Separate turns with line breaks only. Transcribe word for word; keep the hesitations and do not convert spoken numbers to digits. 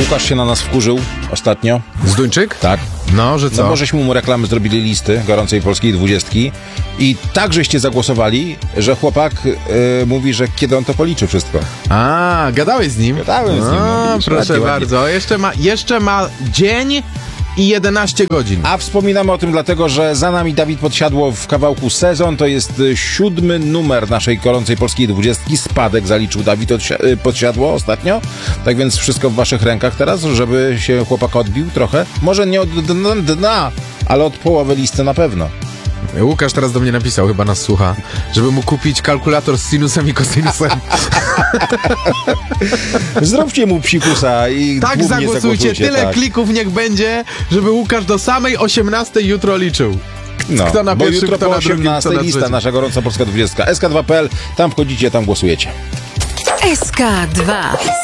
Łukasz się na nas wkurzył ostatnio.
Zduńczyk?
Tak.
No, że co?
No bo żeśmy mu reklamy zrobili listy gorącej polskiej dwudziestki i tak żeście zagłosowali, że chłopak y, mówi, że kiedy on to policzy wszystko.
A, gadałeś z nim?
Gadałem z nim.
No,
No, widzisz,
proszę
ładnie,
bardzo. Jeszcze ma, jeszcze ma dzień i jedenaście godzin.
A wspominamy o tym dlatego, że za nami Dawid Podsiadło w kawałku Sezon. To jest y, siódmy numer naszej gorącej polskiej dwudziestki. Spadek zaliczył Dawid Odsi- y, Podsiadło ostatnio. Tak więc wszystko w waszych rękach teraz, żeby się chłopak odbił trochę. Może nie od dna, dna, ale od połowy listy na pewno.
Łukasz teraz do mnie napisał, chyba nas słucha, żeby mu kupić kalkulator z sinusem i kosinusem.
Zróbcie mu psikusa i
Tak,
głównie
zagłosujcie,
zagłosujcie,
tyle
tak.
klików niech będzie, żeby Łukasz do samej osiemnastej jutro liczył.
No,
Kto na
bo
pierwszym,
jutro
kto
po
na drugim,
osiemnastej
kto na
lista
trzecim.
nasza gorąca polska dwudziestka. S K dwa kropka P L, tam wchodzicie, tam głosujecie.
S K dwa.